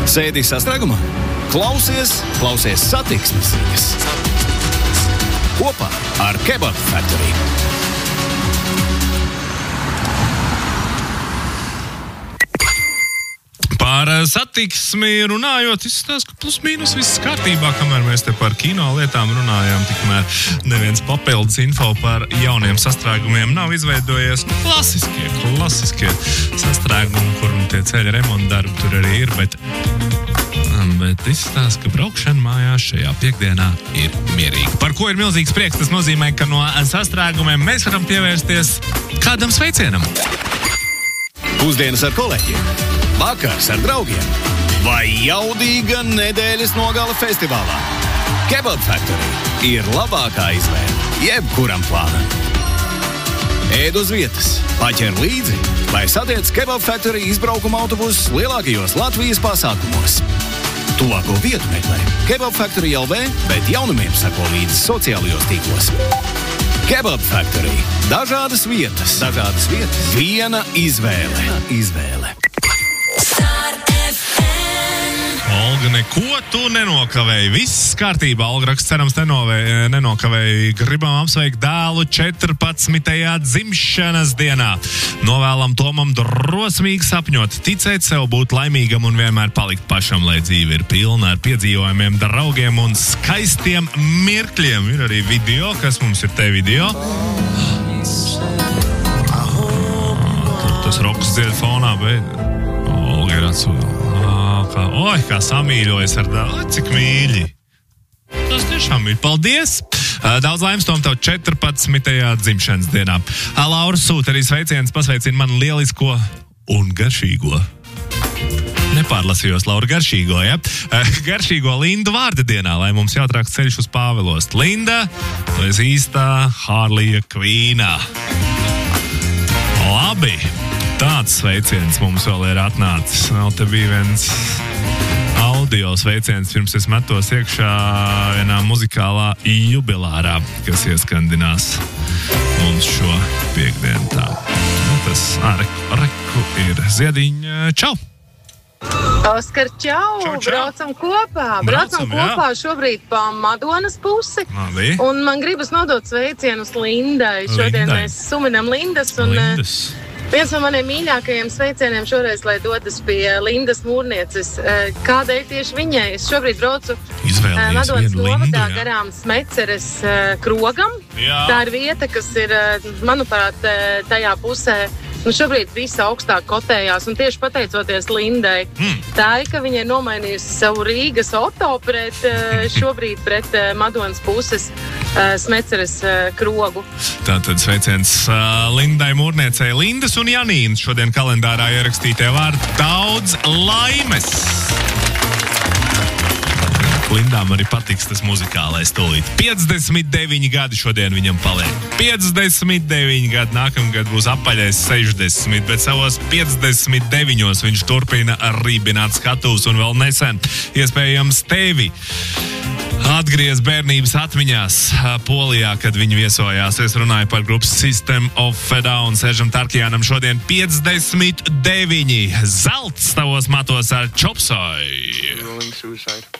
Sēdi sastrēgumā? Klausies satiksmes ziņas. Kopā ar Kebab Factory. Par satiksmi runājot, izskatās, ka plus mīnus viss kārtībā, kamēr mēs te par kino lietām runājām, tikmēr neviens papildus info par jauniem sastrēgumiem nav izveidojies. Klasiskie sastrēgumi, kur tie ceļa remonta darbi tur arī ir, bet izskatās, ka braukšana mājās šajā piekdienā ir mierīga. Par ko ir milzīgs prieks, tas nozīmē, ka no sastrēgumiem mēs varam pievērsties kādam sveicienam. Pusdienas ar kolēģiem, vakars ar draugiem vai jaudīga nedēļas nogale festivālā. Kebab Factory ir labākā izvēle jebkuram plānam. Ēd uz vietas, paķer līdzi vai satiec Kebab Factory izbraukuma autobusus lielākajos Latvijas pasākumos. Tuvāko vietu meklē Kebab Factory LV, bet jaunumiem sako līdzi sociālajos tīklos. Kebab Factory. Dažādas vietas. Viena izvēle. Olga, neko tu nenokavēji. Viss kārtībā. Olga raksts, cerams, nenokavēji. Gribam apsveikt dēlu 14. dzimšanas dienā. Novēlam Tomam drosmīgi sapņot, ticēt sev, būt laimīgam un vienmēr palikt pašam, lai dzīve ir pilna ar piedzīvojumiem, draugiem un skaistiem mirkļiem. Ir arī video, kas mums ir te video. Tur tas roks dzied fonā, bet Olga ir atsūta. Kā samīļojas ar dēlu, cik mīļi. Tas tiešām ir. Paldies! Daudz laimes Tom tev 14. dzimšanas dienā. Laura sūta arī sveiciens, pasveicina man lielisko un garšīgo. Nepārlasījos, Laura, garšīgo, ja? Garšīgo Lindu vārda dienā, lai mums jautrāks ceļš uz Pāvilostu. Linda, tu esi īstā Hārlija Kvīnā. Labi! Tāds sveiciens mums vēl ir atnācis. Vēl te bija viens audio sveiciens, pirms es metos iekšā vienā muzikālā jubilārā, kas ieskandinās mums šo piekdienu tā. Tas reku ir Ziediņa. Čau! Oskar, čau! Braucam kopā šobrīd pa Madonas pusi. Labi. Un man gribas nodot sveicienus Lindai. Šodien mēs suminam Lindas. Viens no maniem mīļākajiem sveicieniem šoreiz, lai dodas pie Lindas mūrnieces. Kādēļ tieši viņai? Es šobrīd braucu Madonas novadā garām Smeceres krogam. Jā. Tā ir vieta, kas ir, manuprāt, tajā pusē. Šobrīd viss augstāk kotējās, un tieši pateicoties Lindai, tā ir, ka viņa ir nomainījusi savu Rīgas auto šobrīd pret Madonas puses Smeceres krogu. Tātad sveiciens Lindai mūrniecei. Lindas un Janīnas šodien kalendārā ierakstītie vārdi. Daudz laimes! Lindām arī patiks tas muzikālais tūlīt. 59 gadi šodien viņam paliek. 59 gadi, nākamgad būs apaļais 60, bet savos 59 viņš turpina rībināt skatuves un vēl nesen iespējams tevi atgriez bērnības atmiņās Polijā, kad viņi viesojās. Es runāju par grupas System of a Down. Seržam Tarkijānam šodien 59. Zelts tavos matos ar Chop Suey.